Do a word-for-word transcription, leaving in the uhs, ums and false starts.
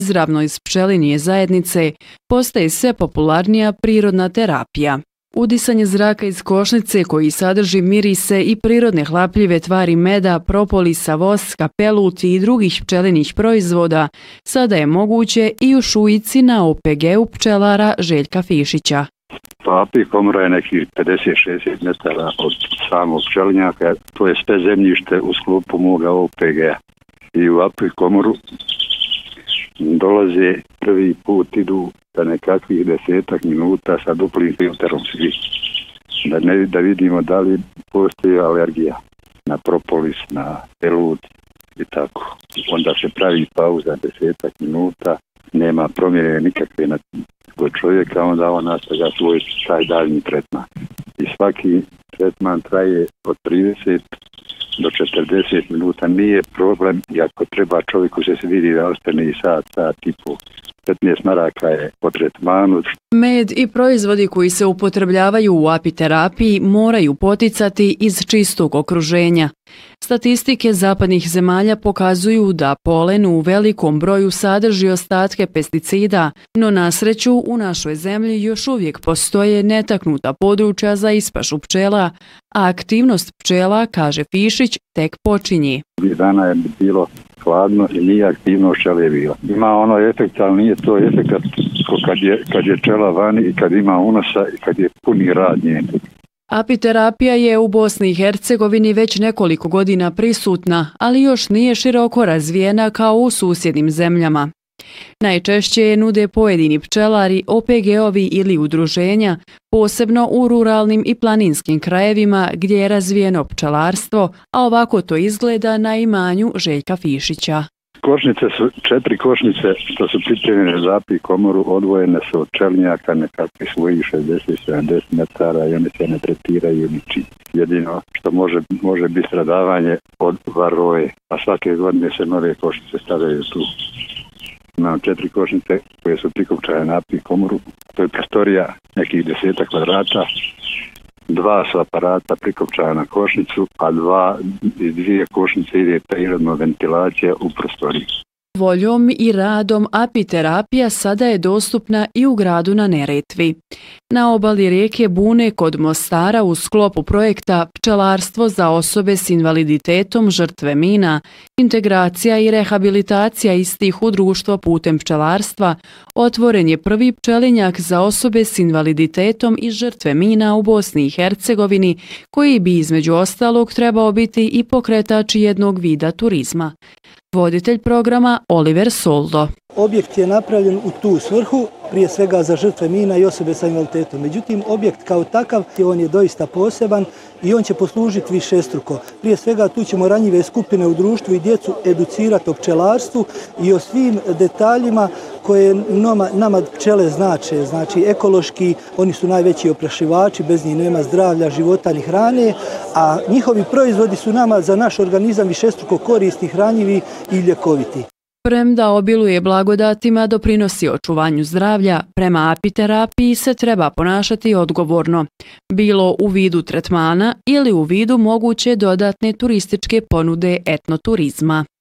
izravno iz pčelinje zajednice postaje sve popularnija prirodna terapija. Udisanje zraka iz košnice koji sadrži mirise i prirodne hlapljive tvari meda, propolisa, voska, peluti i drugih pčelinih proizvoda sada je moguće i u Šujici na O P G-u pčelara Željka Fišića. Apikomora je nekih pedeset do šezdeset metara od samog pčelinjaka, to je sve zemljište u sklopu moga O P G-a. I u Apikomoru dolaze prvi put, idu za nekakvih desetak minuta sa duplim filterom svi. Da, ne, da vidimo da li postoji alergija na propolis, na pelut i tako. Onda se pravi pauza desetak minuta, nema promjene nikakve na kod čovjeka, onda on nastavlja svoj taj daljnji tretman. I svaki tretman traje od trideset do četrdeset minuta. Nije problem i ako treba čovjeku se vidi da ostane i sat, sat i pol. petnaest maraka je po tretmanu. Med i proizvodi koji se upotrebljavaju u apiterapiji moraju poticati iz čistog okruženja. Statistike zapadnih zemalja pokazuju da polen u velikom broju sadrži ostatke pesticida, no na sreću u našoj zemlji još uvijek postoje netaknuta područja za ispašu pčela, a aktivnost pčela, kaže Fišić, tek počinje. Dana je bilo hladno i nije aktivno pčele bilo. Ima ono efekt, ali nije to efekt kad je, kad je pčela vani i kad ima unosa i kad je puni rad njen. Apiterapija je u Bosni i Hercegovini već nekoliko godina prisutna, ali još nije široko razvijena kao u susjednim zemljama. Najčešće je nude pojedini pčelari, O P G-ovi ili udruženja, posebno u ruralnim i planinskim krajevima gdje je razvijeno pčelarstvo, a ovako to izgleda na imanju Željka Fišića. Košnice su, četiri košnice što su pripremljene za Apikomoru, odvojene su od pčelinjaka nekakvih svojih šezdeset do sedamdeset metara i one se ne tretiraju ničim. Jedino što može, može biti stradavanje od varoje, a svake godine se nove košnice stavljaju tu. Imam četiri košnice koje su prikupčane na Apikomoru, to je prostorija nekih deseta kvadrata, dva su aparata prikopčana na košnicu, a dva iz dvije košnice ide prirodna ventilacija u prostoriji. Voljom i radom apiterapija sada je dostupna i u gradu na Neretvi. Na obali rijeke Bune kod Mostara u sklopu projekta Pčelarstvo za osobe s invaliditetom žrtve mina, integracija i rehabilitacija istih u društvo putem pčelarstva, otvoren je prvi pčelinjak za osobe s invaliditetom i žrtve mina u Bosni i Hercegovini, koji bi između ostalog trebao biti i pokretač jednog vida turizma. Voditelj programa Oliver Soldo. Objekt je napravljen u tu svrhu, prije svega za žrtve mina i osobe sa invaliditetom. Međutim, objekt kao takav, on je doista poseban i on će poslužiti višestruko. Prije svega tu ćemo ranjive skupine u društvu i djecu educirati o pčelarstvu i o svim detaljima koje nama, nama pčele znače. Znači, ekološki, oni su najveći oprašivači, bez njih nema zdravlja, života ni hrane, a njihovi proizvodi su nama za naš organizam višestruko korisni, hranjivi i ljekoviti. Premda obiluje blagodatima, doprinosi očuvanju zdravlja, prema apiterapiji se treba ponašati odgovorno, bilo u vidu tretmana ili u vidu moguće dodatne turističke ponude etnoturizma.